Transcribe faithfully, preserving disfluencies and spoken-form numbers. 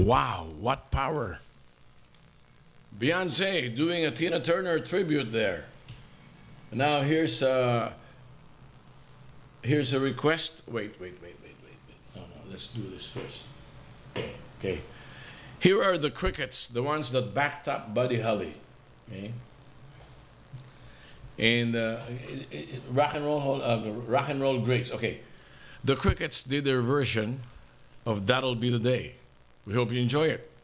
Wow, what power. Beyonce doing a Tina Turner tribute there. Now here's a, here's a request. Wait, wait, wait, wait, wait, wait. No, no, let's do this first. Okay. Here are the Crickets, the ones that backed up Buddy Holly. Okay. And uh, it, it, rock and roll, uh, rock and roll greats. Okay. The Crickets did their version of That'll Be the Day. We hope you enjoy it.